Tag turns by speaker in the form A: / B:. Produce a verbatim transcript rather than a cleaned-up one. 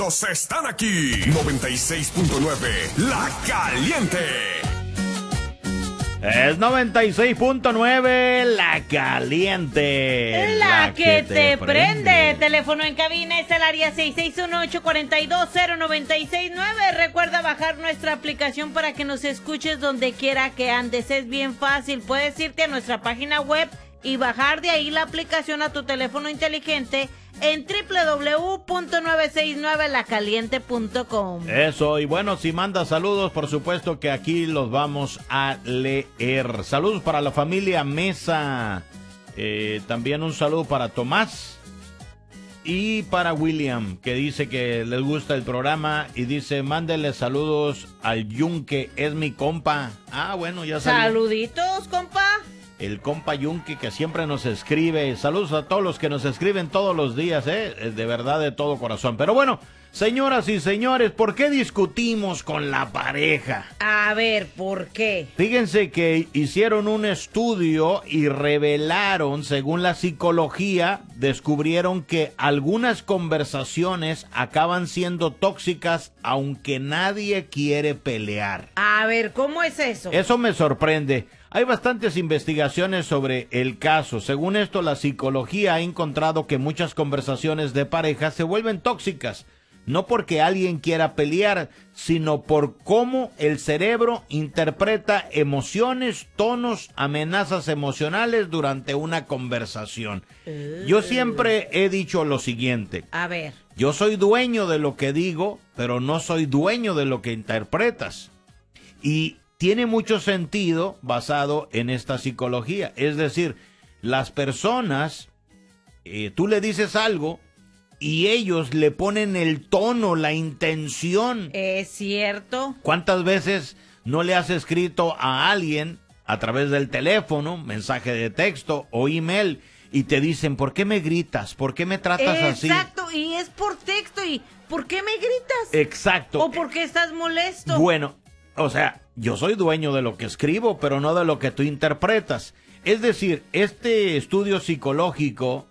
A: Están aquí. noventa y seis punto nueve La Caliente.
B: Es noventa y seis punto nueve La Caliente.
C: La, la que, que te, te prende. prende. Teléfono en cabina es el área seis seis uno, ocho cuatro dos, cero nueve seis nueve. Recuerda bajar nuestra aplicación para que nos escuches donde quiera que andes. Es bien fácil. Puedes irte a nuestra página web y bajar de ahí la aplicación a tu teléfono inteligente en doble u doble u doble u punto nueve seis nueve la caliente punto com.
B: Eso, y bueno, si manda saludos, por supuesto que aquí los vamos a leer. Saludos para la familia Mesa, eh, también un saludo para Tomás y para William, que dice que les gusta el programa y dice, mándele saludos al Yunque, es mi compa. Ah, bueno, ya salió.
C: Saluditos, compa.
B: El compa Yunque que siempre nos escribe. Saludos a todos los que nos escriben todos los días, ¿eh? De verdad, de todo corazón. Pero bueno, señoras y señores, ¿por qué discutimos con la pareja?
C: A ver, ¿por qué?
B: Fíjense que hicieron un estudio y revelaron, según la psicología, descubrieron que algunas conversaciones acaban siendo tóxicas aunque nadie quiere pelear.
C: A ver, ¿cómo es eso?
B: Eso me sorprende. Hay bastantes investigaciones sobre el caso. Según esto, la psicología ha encontrado que muchas conversaciones de pareja se vuelven tóxicas, no porque alguien quiera pelear, sino por cómo el cerebro interpreta emociones, tonos, amenazas emocionales durante una conversación. Uh. Yo siempre he dicho lo siguiente.
C: A ver.
B: Yo soy dueño de lo que digo, pero no soy dueño de lo que interpretas. Y tiene mucho sentido basado en esta psicología. Es decir, las personas, eh, tú le dices algo y ellos le ponen el tono, la intención.
C: Es cierto.
B: ¿Cuántas veces no le has escrito a alguien a través del teléfono, mensaje de texto o email, y te dicen, ¿por qué me gritas? ¿Por qué me tratas
C: Exacto,
B: así?
C: Exacto, y es por texto. ¿Y por qué me gritas?
B: Exacto.
C: ¿O por qué estás molesto?
B: Bueno, o sea, yo soy dueño de lo que escribo, pero no de lo que tú interpretas. Es decir, este estudio psicológico